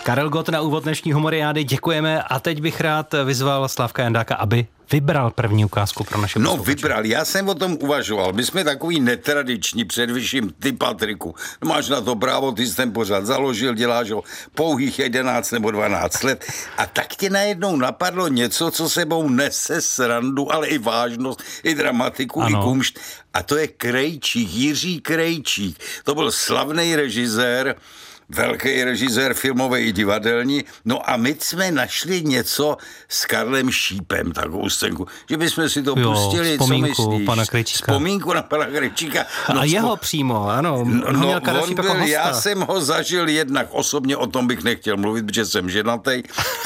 Karel Gott na úvod dnešní Humoriády, děkujeme a teď bych rád vyzval Slavka Jandáka, aby vybral první ukázku pro naše posluchače. No vybral, já jsem o tom uvažoval. My jsme takový netradiční, především ty, Patriku. No, máš na to právo, ty jsi ten pořád založil, děláš ho pouhých 11 nebo 12 let a tak tě najednou napadlo něco, co sebou nese srandu, ale i vážnost, i dramatiku, ano. I kumšt. A to je Krejčík, Jiří Krejčík. To byl slavný režisér, velký režisér filmový i divadelní. No a my jsme našli něco s Karlem Šípem, takovou scénku, že bychom si to pustili, co myslíš? Pana Krejčíka. Vzpomínku na pana Krejčíka. No, a jeho přímo, ano. No, on byl, já jsem ho zažil jednak osobně, o tom bych nechtěl mluvit, protože jsem ženatý,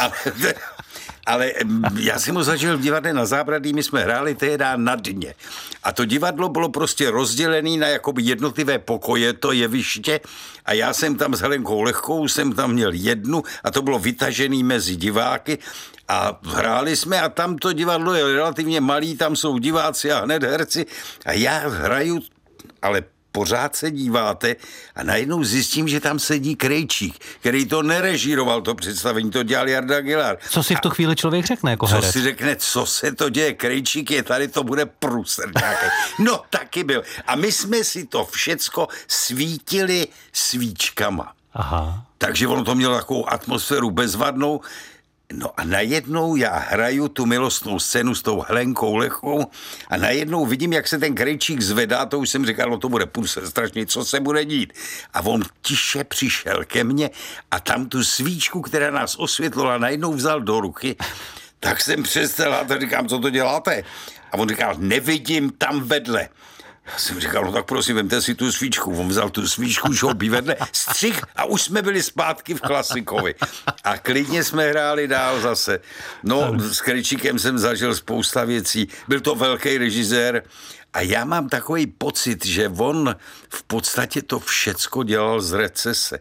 ale já jsem ho zažil v divadle na Zábradlí, my jsme hráli tehdy na Dně. A to divadlo bylo prostě rozdělené na jakoby jednotlivé pokoje, to jeviště, a já jsem tam s Helenkou Lehkou, jsem tam měl jednu a to bylo vytažený mezi diváky a hráli jsme a tam to divadlo je relativně malý, tam jsou diváci a hned herci a já hraju, ale pořád se díváte a najednou zjistím, že tam sedí Krejčík, který to nerežíroval, to představení, to dělal Jarda Gillar. Co si v tu chvíli člověk řekne jako herec? Co si řekne, co se to děje, Krejčík je tady, to bude průser nějaký. No taky byl. A my jsme si to všecko svítili svíčkama. Aha. Takže ono to mělo takovou atmosféru bezvadnou. No a najednou já hraju tu milostnou scénu s tou Helenkou Lehkou a najednou vidím, jak se ten Krejčík zvedá, to už jsem říkal, no to bude průser strašně, co se bude dít. A on tiše přišel ke mně a tam tu svíčku, která nás osvětlila, najednou vzal do ruky, tak jsem přestal a říkám, co to děláte? A on říkal, nevidím tam vedle. Já jsem říkal, no tak prosím, vemte si tu svíčku. On vzal tu svíčku, šoupí vedle, střih a už jsme byli zpátky v Klasikovi. A klidně jsme hráli dál zase. No, s Krejčíkem jsem zažil spousta věcí. Byl to velký režisér a já mám takový pocit, že on v podstatě to všecko dělal z recese.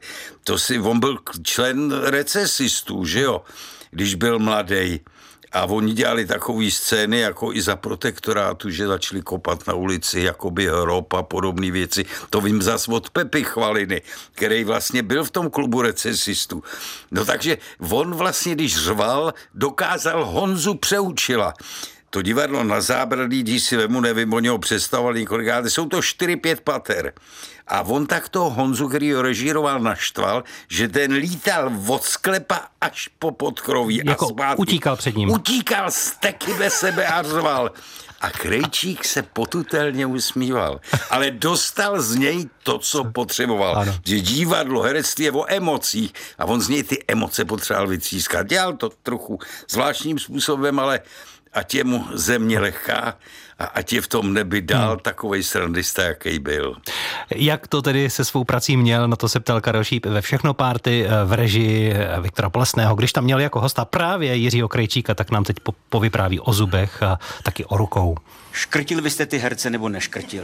On byl člen recesistů, že jo, když byl mladý. A oni dělali takové scény, jako i za protektorátu, že začali kopat na ulici, jakoby hrob a podobné věci. To vím zas od Pepy Chvaliny, který vlastně byl v tom klubu recesistů. No takže on vlastně, když řval, dokázal Honzu Přeučila. To divadlo na Zábradlí, když si vemu, nevím, oni ho představovali několikrát, jsou to 4-5 pater. A on tak toho Honzu, který ho režíroval, naštval, že ten lítal od sklepa až po podkroví jako a zpátky. Utíkal před ním. Utíkal steky ve sebe a řval. A Krejčík se potutelně usmíval, ale dostal z něj to, co potřeboval. Ano. Že divadlo, herectví je o emocích a on z něj ty emoce potřeboval vytřískat. Dělal to trochu zvláštním způsobem, ale ať je mu země lehká a ať je v tom nebi dál takovej srandista, jaký byl. Jak to tedy se svou prací měl, na to se ptal Karel Šíp ve Všechno párty v režii Viktora Polesného. Když tam měl jako hosta právě Jiřího Krejčíka, tak nám teď povypráví o zubech a taky o rukou. Škrtil vy jste ty herce nebo neškrtil?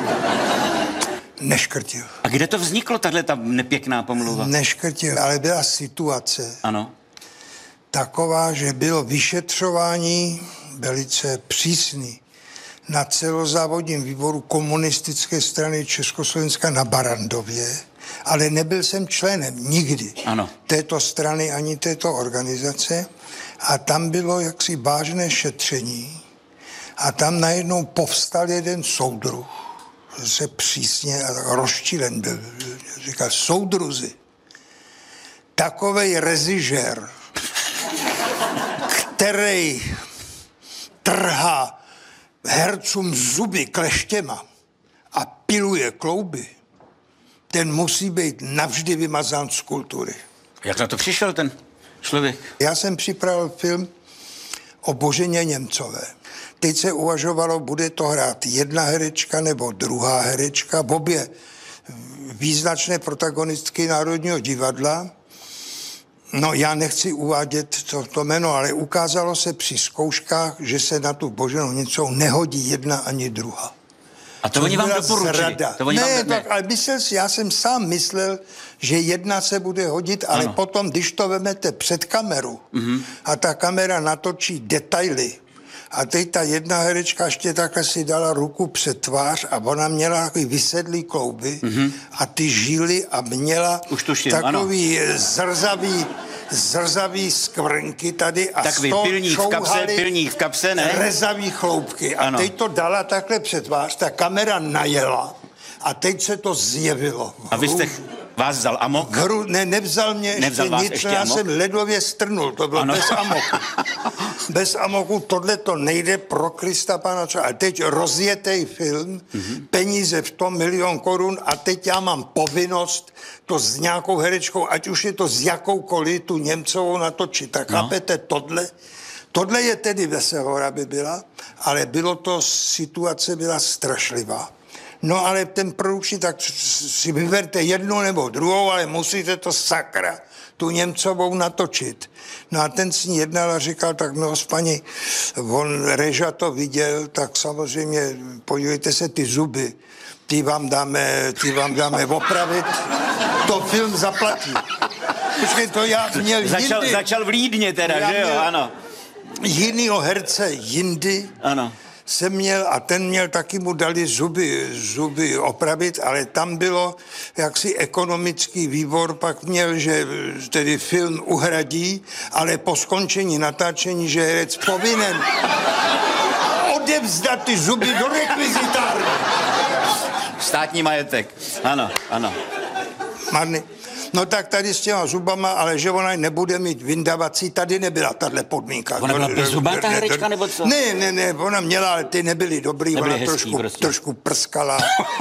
Neškrtil. A kde to vzniklo, tahle ta nepěkná pomluva? Neškrtil, ale byla situace. Ano. Taková, že bylo vyšetřování velice přísný na celozávodním výboru komunistické strany Československa na Barandově, ale nebyl jsem členem nikdy této strany ani této organizace a tam bylo jaksi vážné šetření a tam najednou povstal jeden soudruh, se přísně a rozčilen byl, říkal, soudruzi, takovej režisér, který trhá hercům zuby kleštěma a piluje klouby, ten musí být navždy vymazán z kultury. Jak na to přišel ten člověk? Já jsem připravil film o Boženě Němcové. Teď se uvažovalo, bude to hrát jedna herečka nebo druhá herečka, obě význačné protagonistky Národního divadla. No, já nechci uvádět to jméno, ale ukázalo se při zkouškách, že se na tu Boženou Němcovou nehodí jedna ani druhá. A to oni vám doporučili? Ale já jsem sám myslel, že jedna se bude hodit, ale potom, když to vemete před kameru a ta kamera natočí detaily A teď ta jedna herečka ještě takhle si dala ruku před tvář a ona měla takový vysedlý klouby a ty žíly a měla takový zrzavý skvrnky tady a takový pilník v kapse, ne? Rezavý chloupky. A teď to dala takhle před tvář, ta kamera najela a teď se to zjevilo. A vy jste vás vzal amok? Nevzal mě ještě nic, já jsem ledově strnul, to bylo bez amoku. Bez amoku, tohle to nejde pro Krista Pána. A teď rozjetej film, peníze v tom 1 000 000 korun a teď já mám povinnost to s nějakou herečkou, ať už je to s jakoukoliv, tu Němcovou natočit. Tak chápete, tohle je tedy Veselhora by byla, ale situace byla strašlivá. No ale ten produkční, tak si vyberte jednu nebo druhou, ale musíte to sakra, tu Němcovou natočit. No a ten s ní jednal a říkal, tak milost paní, on Reža to viděl, tak samozřejmě podívejte se ty zuby, ty vám dáme opravit, to film zaplatí. Počkej, to já měl jindy. Začal v Lídně teda, že jo, ano. Jinýho herce jindy. Ano. Jsem měl a ten měl taky, mu dali zuby opravit, ale tam bylo jaksi ekonomický výbor, pak měl, že tedy film uhradí, ale po skončení natáčení, že herec povinen odevzdat ty zuby do rekvizitárny. Státní majetek, ano. Marný. No tak tady s těma zubama, ale že ona nebude mít vyndavací, tady nebyla tahle podmínka. Ona byla bezzubá ta herečka, nebo co? Ne, ona měla, ale ty nebyly dobrý, nebyly ona hezký, trošku prskala,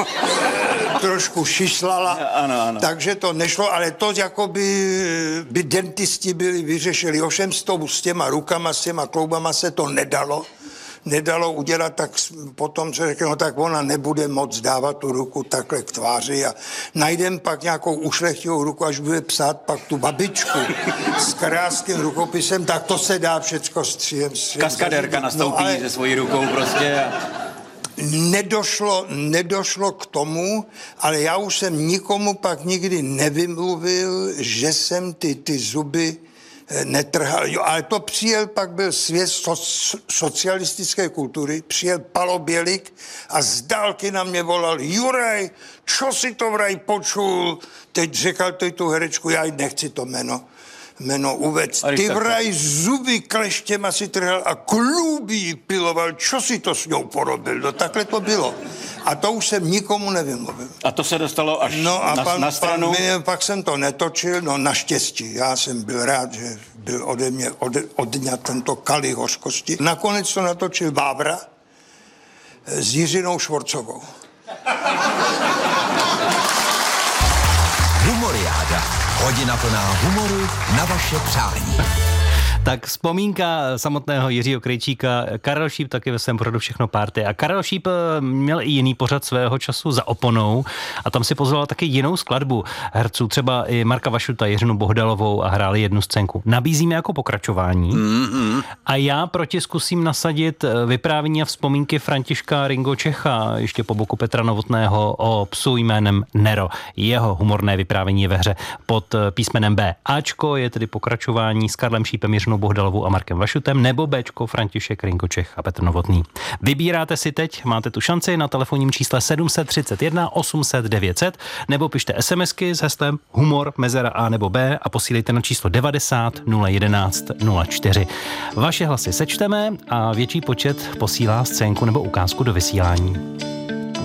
trošku šišlala, ano. Takže to nešlo, ale to jako by dentisti byli vyřešili. Ovšem s těma rukama, s těma kloubama se to nedalo udělat, tak potom se řekl, no tak ona nebude moc dávat tu ruku takhle k tváři a najdem pak nějakou ušlechtilou ruku, až bude psát pak tu babičku s krásným rukopisem, tak to se dá všecko stříhem. Kaskadérka nastoupí se svojí rukou prostě. Nedošlo k tomu, ale já už jsem nikomu pak nikdy nevymluvil, že jsem ty zuby netrhal. Jo, ale to pak byl svět socialistické kultury, přijel Palo Bělik a z dálky na mě volal, Juraj, čo si to vraj počul? Teď řekl tu herečku, já nechci to jméno uvést. Ty vraj zuby kleštěma si trhal a klubí piloval, čo si to s ňou porobil? No takhle to bylo. A to už jsem nikomu nevymluvil. A to se dostalo až na stranu? Pak jsem to netočil, no naštěstí. Já jsem byl rád, že byl ode mě odňat tento kalich hořkosti. Nakonec to natočil Vávra s Jiřinou Švorcovou. Humoriáda. Hodina plná humoru na vaše přání. Tak vzpomínka samotného Jiřího Krejčíka. Karel Šíp taky ve svém pořadu Všechno party. A Karel Šíp měl i jiný pořad svého času Za oponou a tam si pozval taky jinou skladbu herců, třeba i Marka Vašuta, Jiřinu Bohdalovou a hráli jednu scénku. Nabízíme jako pokračování a já proti zkusím nasadit vyprávění a vzpomínky Františka Ringo Čecha, ještě po boku Petra Novotného, o psu jménem Nero. Jeho humorné vyprávění je ve hře pod písmenem B. Ačko je tedy pokračování s Karlem Šípem, Jiřinou Bohdalovou a Markem Vašutem, nebo Bčko František Ringo Čech a Petr Novotný. Vybíráte si teď, máte tu šanci na telefonním čísle 731 800 900 nebo pište SMSky s heslem humor, mezera A nebo B a posílejte na číslo 90 011 04. Vaše hlasy sečteme a větší počet posílá scénku nebo ukázku do vysílání.